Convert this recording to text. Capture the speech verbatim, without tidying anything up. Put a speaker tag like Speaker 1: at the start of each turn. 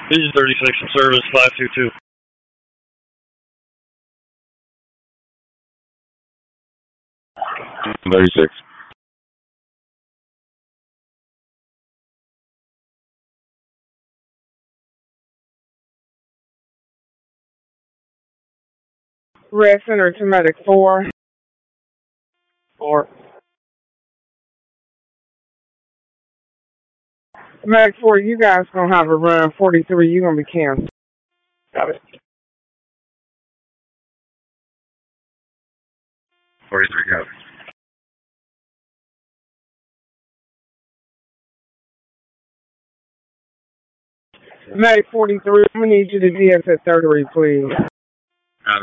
Speaker 1: Vision thirty-six in service, five two two.
Speaker 2: thirty-six.
Speaker 3: Red Center to Medic four.
Speaker 1: Four.
Speaker 3: Medic four, you guys gonna have a run. forty-three, you're gonna be canceled.
Speaker 1: Got it.
Speaker 2: forty-three, got it.
Speaker 3: Medic forty-three, I'm gonna need you to D S at thirty, please.